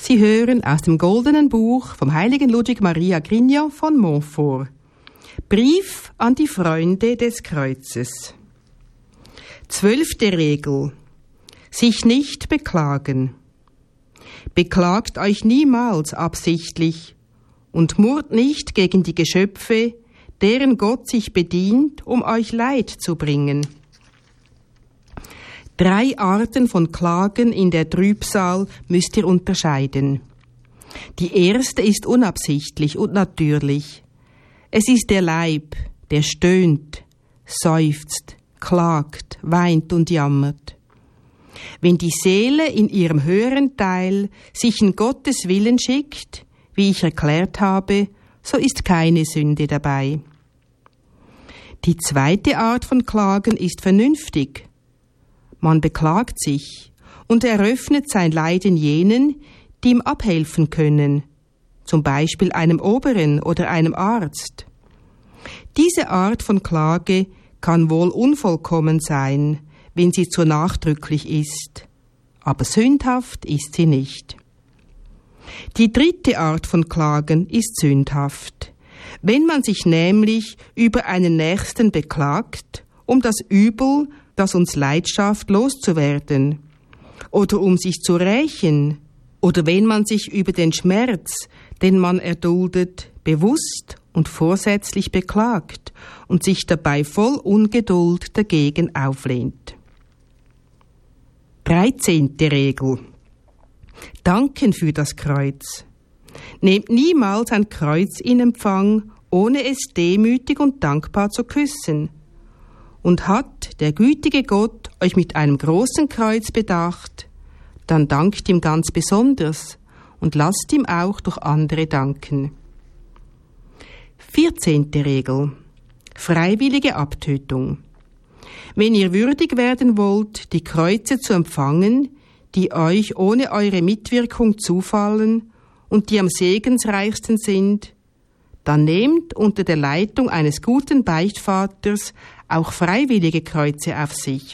Sie hören aus dem Goldenen Buch vom heiligen Ludwig Maria Grignion von Montfort. Brief an die Freunde des Kreuzes. 12. Regel. Sich nicht beklagen. Beklagt euch niemals absichtlich und murrt nicht gegen die Geschöpfe, deren Gott sich bedient, um euch Leid zu bringen. 3 Arten von Klagen in der Trübsal müsst ihr unterscheiden. Die erste ist unabsichtlich und natürlich. Es ist der Leib, der stöhnt, seufzt, klagt, weint und jammert. Wenn die Seele in ihrem höheren Teil sich in Gottes Willen schickt, wie ich erklärt habe, so ist keine Sünde dabei. Die zweite Art von Klagen ist vernünftig. Man beklagt sich und eröffnet sein Leiden jenen, die ihm abhelfen können, zum Beispiel einem Oberen oder einem Arzt. Diese Art von Klage kann wohl unvollkommen sein, wenn sie zu nachdrücklich ist, aber sündhaft ist sie nicht. Die dritte Art von Klagen ist sündhaft, wenn man sich nämlich über einen Nächsten beklagt, um das Übel, das uns Leid schafft, loszuwerden, oder um sich zu rächen, oder wenn man sich über den Schmerz, den man erduldet, bewusst und vorsätzlich beklagt und sich dabei voll Ungeduld dagegen auflehnt. 13. Regel. Danken für das Kreuz. Nehmt niemals ein Kreuz in Empfang, ohne es demütig und dankbar zu küssen. Und hat der gütige Gott euch mit einem großen Kreuz bedacht, dann dankt ihm ganz besonders und lasst ihm auch durch andere danken. 14. Regel. Freiwillige Abtötung. Wenn ihr würdig werden wollt, die Kreuze zu empfangen, die euch ohne eure Mitwirkung zufallen und die am segensreichsten sind, dann nehmt unter der Leitung eines guten Beichtvaters auch freiwillige Kreuze auf sich.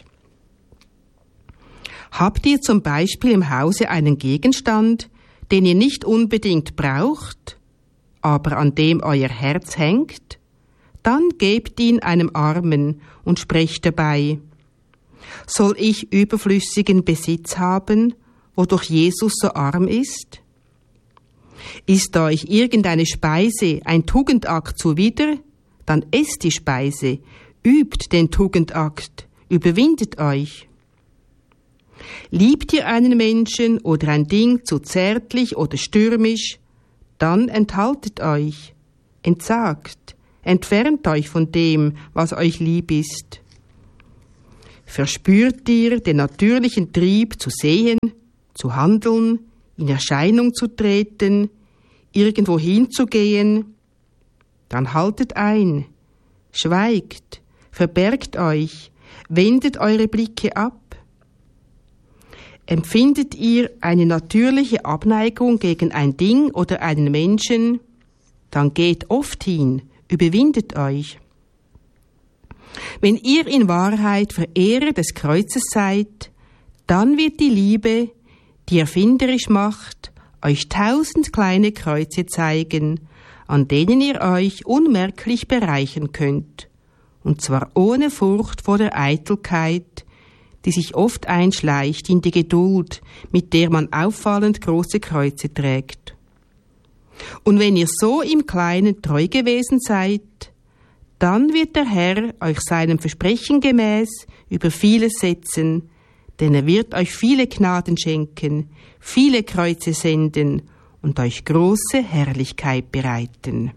Habt ihr zum Beispiel im Hause einen Gegenstand, den ihr nicht unbedingt braucht, aber an dem euer Herz hängt, dann gebt ihn einem Armen und sprecht dabei: Soll ich überflüssigen Besitz haben, wodurch Jesus so arm ist? Ist euch irgendeine Speise ein Tugendakt zuwider, dann esst die Speise, übt den Tugendakt, überwindet euch. Liebt ihr einen Menschen oder ein Ding zu zärtlich oder stürmisch, dann enthaltet euch, entsagt, entfernt euch von dem, was euch lieb ist. Verspürt ihr den natürlichen Trieb zu sehen, zu handeln, in Erscheinung zu treten, irgendwo hinzugehen, dann haltet ein, schweigt, verbergt euch, wendet eure Blicke ab. Empfindet ihr eine natürliche Abneigung gegen ein Ding oder einen Menschen, dann geht oft hin, überwindet euch. Wenn ihr in Wahrheit Verehrer des Kreuzes seid, dann wird die Liebe, die erfinderisch macht, euch 1000 kleine Kreuze zeigen, an denen ihr euch unmerklich bereichern könnt, und zwar ohne Furcht vor der Eitelkeit, die sich oft einschleicht in die Geduld, mit der man auffallend große Kreuze trägt. Und wenn ihr so im Kleinen treu gewesen seid, dann wird der Herr euch seinem Versprechen gemäß über vieles setzen, denn er wird euch viele Gnaden schenken, viele Kreuze senden und euch große Herrlichkeit bereiten.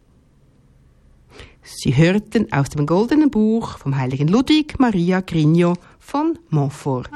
Sie hörten aus dem Goldenen Buch vom heiligen Ludwig Maria Grignion von Montfort.